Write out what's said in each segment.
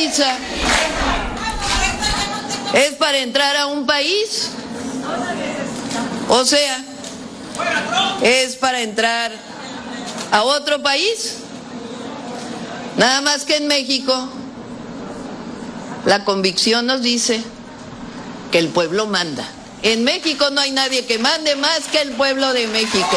visa? ¿Es para entrar a un país? O sea, ¿es para entrar a otro país? Nada más que en México, la convicción nos dice que el pueblo manda. En México no hay nadie que mande más que el pueblo de México.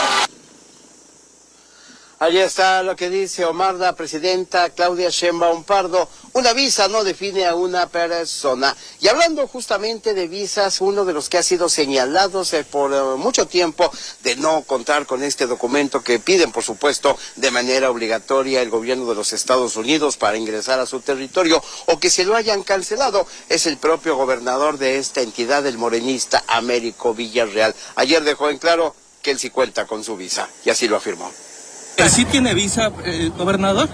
Allí está lo que dice Omar, la presidenta Claudia Sheinbaum Pardo. Una visa no define a una persona. Y hablando justamente de visas, uno de los que ha sido señalados por mucho tiempo de no contar con este documento que piden, por supuesto, de manera obligatoria el gobierno de los Estados Unidos para ingresar a su territorio, o que se lo hayan cancelado, es el propio gobernador de esta entidad, el morenista Américo Villarreal. Ayer dejó en claro que él sí cuenta con su visa, y así lo afirmó. ¿Sí tiene visa, gobernador?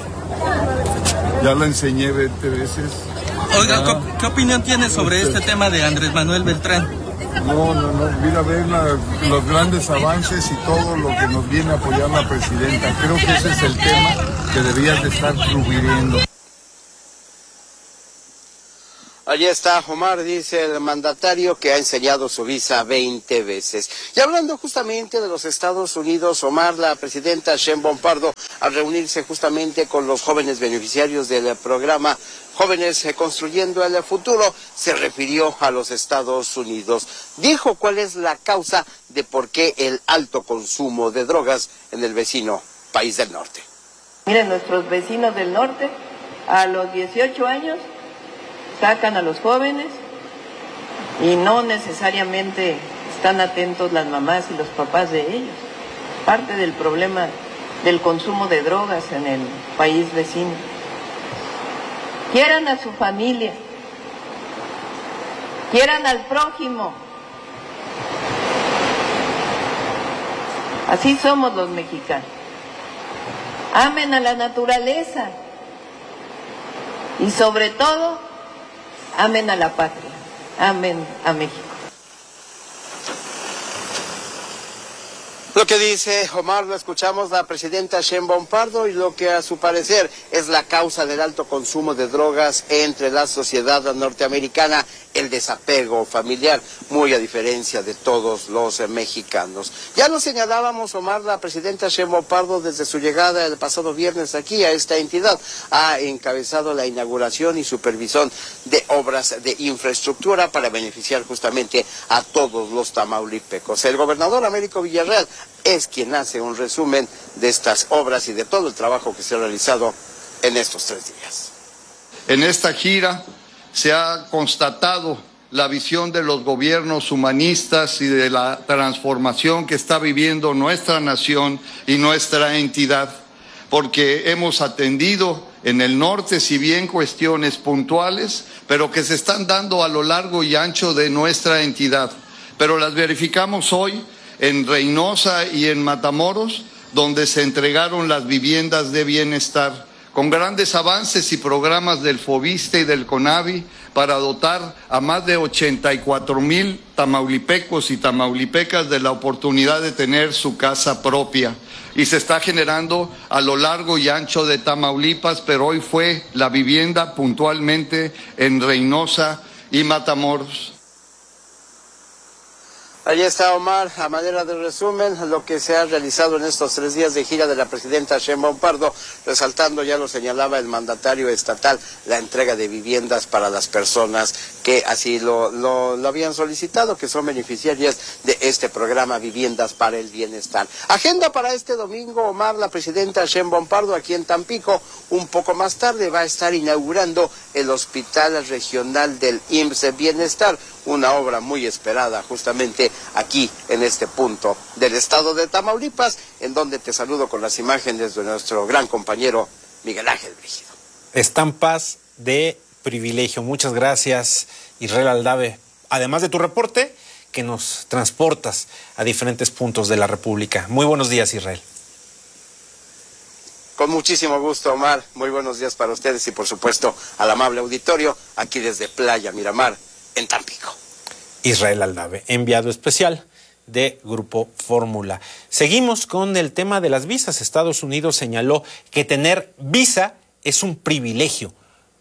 Ya la enseñé 20 veces. Oiga, ¿qué opinión tiene sobre este tema de Andrés Manuel Beltrán? No, mira, ver los grandes avances y todo lo que nos viene a apoyar la presidenta. Creo que ese es el tema que deberías de estar rubriendo. Allí está Omar, dice el mandatario, que ha enseñado su visa 20 veces. Y hablando justamente de los Estados Unidos, Omar, la presidenta Sheinbaum Pardo, al reunirse justamente con los jóvenes beneficiarios del programa Jóvenes Construyendo el Futuro, se refirió a los Estados Unidos. Dijo cuál es la causa de por qué el alto consumo de drogas en el vecino país del norte. Miren, nuestros vecinos del norte, a los 18 años, sacan a los jóvenes y no necesariamente están atentos las mamás y los papás de ellos. Parte del problema del consumo de drogas en el país vecino. Quieran a su familia, quieran al prójimo. Así somos los mexicanos. Amen a la naturaleza y sobre todo amen a la patria, amen a México. Lo que dice Omar, lo escuchamos, la presidenta Sheinbaum Pardo, y lo que a su parecer es la causa del alto consumo de drogas entre la sociedad norteamericana, el desapego familiar, muy a diferencia de todos los mexicanos. Ya lo señalábamos, Omar, la presidenta Sheinbaum Pardo, desde su llegada el pasado viernes aquí a esta entidad, ha encabezado la inauguración y supervisión de obras de infraestructura para beneficiar justamente a todos los tamaulipecos. El gobernador Américo Villarreal es quien hace un resumen de estas obras y de todo el trabajo que se ha realizado en estos 3 días. En esta gira se ha constatado la visión de los gobiernos humanistas y de la transformación que está viviendo nuestra nación y nuestra entidad, porque hemos atendido en el norte, si bien cuestiones puntuales, pero que se están dando a lo largo y ancho de nuestra entidad. Pero las verificamos hoy en Reynosa y en Matamoros, donde se entregaron las viviendas de bienestar, con grandes avances y programas del FOBISTE y del CONAVI para dotar a más de 84,000 tamaulipecos y tamaulipecas de la oportunidad de tener su casa propia. Y se está generando a lo largo y ancho de Tamaulipas, pero hoy fue la vivienda puntualmente en Reynosa y Matamoros. Allí está Omar, a manera de resumen, lo que se ha realizado en estos 3 días de gira de la presidenta Sheinbaum Pardo, resaltando, ya lo señalaba el mandatario estatal, la entrega de viviendas para las personas que así lo habían solicitado, que son beneficiarias de este programa Viviendas para el Bienestar. Agenda para este domingo, Omar, la presidenta Sheinbaum Pardo aquí en Tampico, un poco más tarde va a estar inaugurando el Hospital Regional del IMSS Bienestar, una obra muy esperada justamente aquí en este punto del estado de Tamaulipas, en donde te saludo con las imágenes de nuestro gran compañero Miguel Ángel Brígido. Estampas de privilegio. Muchas gracias, Israel Aldave. Además de tu reporte, que nos transportas a diferentes puntos de la República. Muy buenos días, Israel. Con muchísimo gusto, Omar. Muy buenos días para ustedes y, por supuesto, al amable auditorio, aquí desde Playa Miramar, en Tampico. Israel Aldave, enviado especial de Grupo Fórmula. Seguimos con el tema de las visas. Estados Unidos señaló que tener visa es un privilegio,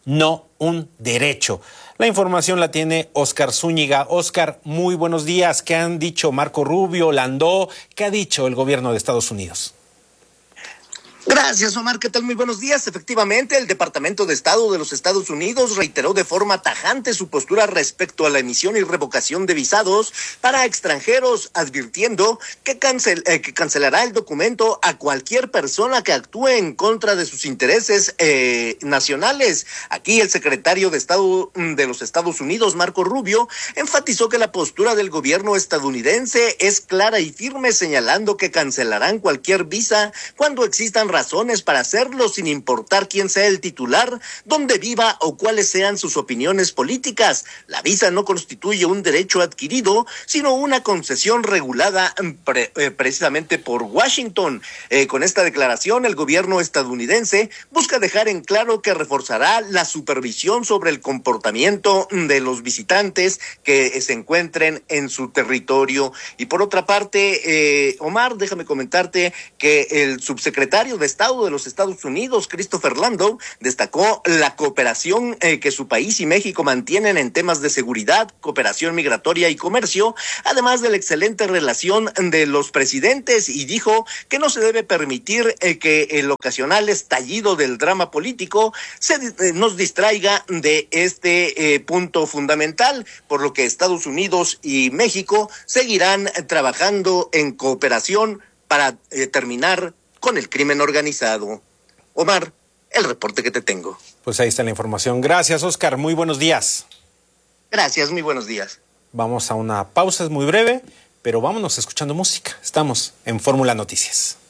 no un derecho. La información la tiene Óscar Zúñiga. Óscar, muy buenos días. ¿Qué han dicho Marco Rubio, Landó? ¿Qué ha dicho el gobierno de Estados Unidos? Gracias, Omar. ¿Qué tal? Muy buenos días. Efectivamente, el Departamento de Estado de los Estados Unidos reiteró de forma tajante su postura respecto a la emisión y revocación de visados para extranjeros, advirtiendo que cancelará el documento a cualquier persona que actúe en contra de sus intereses nacionales. Aquí el secretario de Estado de los Estados Unidos, Marco Rubio, enfatizó que la postura del gobierno estadounidense es clara y firme, señalando que cancelarán cualquier visa cuando existan razones para hacerlo, sin importar quién sea el titular, dónde viva o cuáles sean sus opiniones políticas. La visa no constituye un derecho adquirido, sino una concesión regulada precisamente por Washington. Con esta declaración, el gobierno estadounidense busca dejar en claro que reforzará la supervisión sobre el comportamiento de los visitantes que se encuentren en su territorio. Y por otra parte, Omar, déjame comentarte que el subsecretario de Estado de los Estados Unidos, Christopher Landau, destacó la cooperación que su país y México mantienen en temas de seguridad, cooperación migratoria y comercio, además de la excelente relación de los presidentes, y dijo que no se debe permitir que el ocasional estallido del drama político nos distraiga de este punto fundamental, por lo que Estados Unidos y México seguirán trabajando en cooperación para terminar con el crimen organizado. Omar, el reporte que te tengo. Pues ahí está la información. Gracias, Óscar. Muy buenos días. Gracias, muy buenos días. Vamos a una pausa, es muy breve, pero vámonos escuchando música. Estamos en Fórmula Noticias.